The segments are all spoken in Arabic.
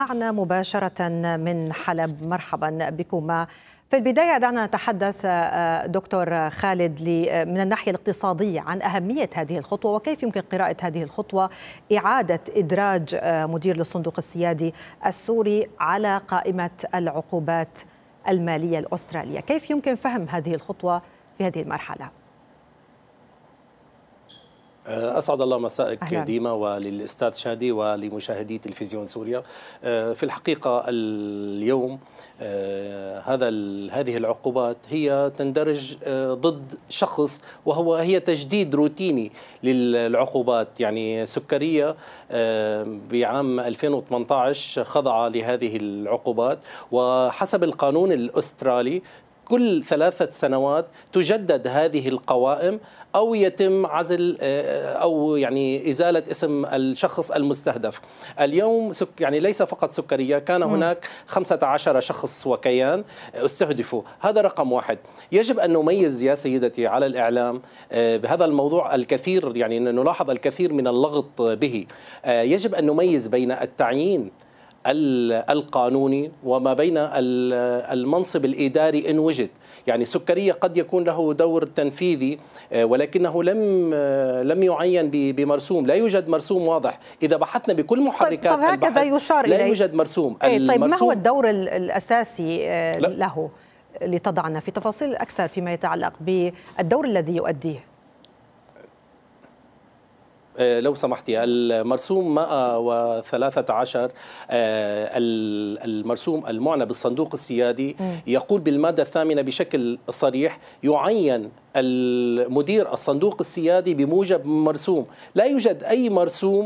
معنا مباشرة من حلب. مرحبا بكما. في البداية دعنا نتحدث دكتور خالد من الناحية الاقتصادية عن أهمية هذه الخطوة، وكيف يمكن قراءة هذه الخطوة إعادة إدراج مدير للصندوق السيادي السوري على قائمة العقوبات المالية الأسترالية. كيف يمكن فهم هذه الخطوة في هذه المرحلة؟ أسعد الله مسائك ديما وللأستاذ شادي ولمشاهدي تلفزيون سوريا. في الحقيقة اليوم هذه العقوبات هي تندرج ضد شخص، وهي تجديد روتيني للعقوبات. يعني سكرية بعام 2018 خضع لهذه العقوبات، وحسب القانون الأسترالي كل 3 سنوات تجدد هذه القوائم أو يتم عزل أو يعني إزالة اسم الشخص المستهدف. اليوم يعني ليس فقط سكرية، كان هناك 15 شخص وكيان استهدفوا. هذا رقم واحد. يجب أن نميز يا سيدتي على الإعلام بهذا الموضوع الكثير، يعني نلاحظ الكثير من اللغط به. يجب أن نميز بين التعيين القانوني وما بين المنصب الإداري إن وجد. يعني سكرية قد يكون له دور تنفيذي، ولكنه لم يعين بمرسوم. لا يوجد مرسوم واضح. إذا بحثنا بكل محركات طيب هكذا يشار لا يوجد مرسوم. طيب ما هو الدور الأساسي له لتضعنا في تفاصيل أكثر فيما يتعلق بالدور الذي يؤديه؟ لو سمحتي، المرسوم 113 المرسوم المعنى بالصندوق السيادي يقول بالمادة 8 بشكل صريح: يعين المدير الصندوق السيادي بموجب مرسوم. لا يوجد أي مرسوم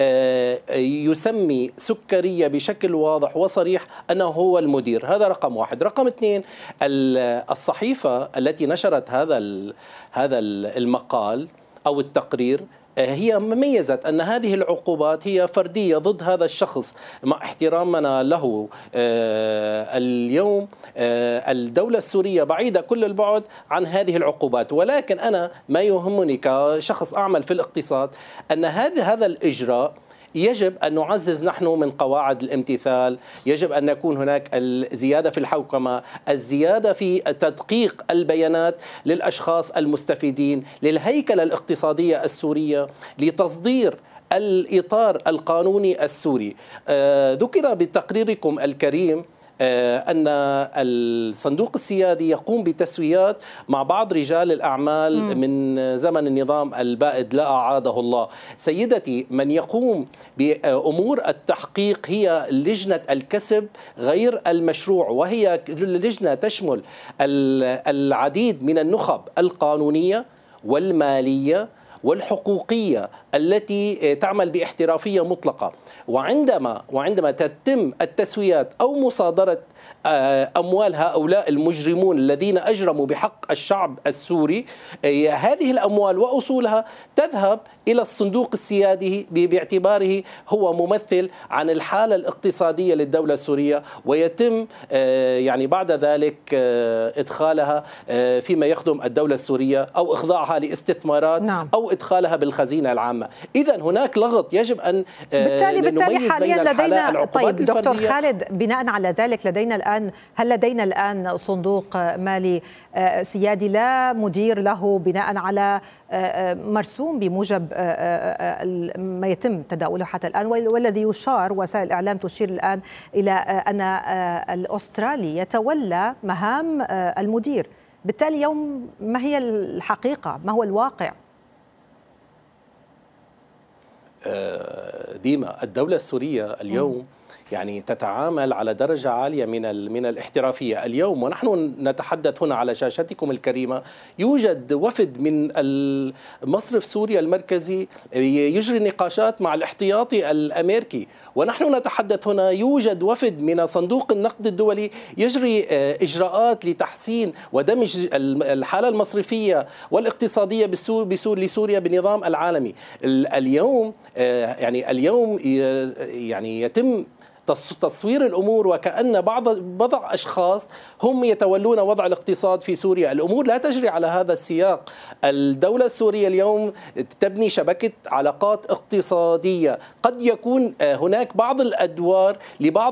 يسمي سكرية بشكل واضح وصريح أنه هو المدير. هذا رقم واحد. رقم 2، الصحيفة التي نشرت هذا المقال أو التقرير هي ميزت أن هذه العقوبات هي فردية ضد هذا الشخص. مع احترامنا له، اليوم الدولة السورية بعيدة كل البعد عن هذه العقوبات، ولكن أنا ما يهمني كشخص أعمل في الاقتصاد أن هذا الإجراء يجب أن نعزز نحن من قواعد الامتثال. يجب أن يكون هناك الزيادة في الحوكمة، الزيادة في تدقيق البيانات للأشخاص المستفيدين، للهيكلة الاقتصادية السورية، لتصدير الإطار القانوني السوري. ذكر بتقريركم الكريم أن الصندوق السيادي يقوم بتسويات مع بعض رجال الأعمال من زمن النظام البائد لا أعاده الله. سيدتي، من يقوم بأمور التحقيق هي لجنة الكسب غير المشروع، وهي لجنة تشمل العديد من النخب القانونية والمالية والحقوقية التي تعمل باحترافية مطلقة. وعندما تتم التسويات أو مصادرة أموال هؤلاء المجرمون الذين أجرموا بحق الشعب السوري، هذه الأموال وأصولها تذهب إلى الصندوق السيادي باعتباره هو ممثل عن الحالة الاقتصادية للدولة السورية، ويتم يعني بعد ذلك إدخالها فيما يخدم الدولة السورية أو إخضاعها لاستثمارات أو إدخالها بالخزينة العامة. إذن هناك لغط. يجب أن بالتالي حاليا لدينا. طيب دكتور خالد، بناء على ذلك هل لدينا الآن صندوق مالي سيادي لا مدير له بناء على مرسوم بموجب ما يتم تداوله حتى الآن، والذي يشار وسائل الإعلام تشير الآن إلى أن الأسترالي يتولى مهام المدير؟ بالتالي يوم ما هي الحقيقة؟ ما هو الواقع؟ ديما الدولة السورية اليوم يعني تتعامل على درجة عالية من الاحترافية. اليوم ونحن نتحدث هنا على شاشتكم الكريمة يوجد وفد من مصرف سوريا المركزي يجري نقاشات مع الاحتياطي الأمريكي، ونحن نتحدث هنا يوجد وفد من صندوق النقد الدولي يجري إجراءات لتحسين ودمج الحالة المصرفية والاقتصادية لسوريا بالنظام العالمي. اليوم يعني يتم تصوير الأمور وكأن بضع أشخاص هم يتولون وضع الاقتصاد في سوريا. الأمور لا تجري على هذا السياق. الدولة السورية اليوم تبني شبكة علاقات اقتصادية، قد يكون هناك بعض الأدوار لبعض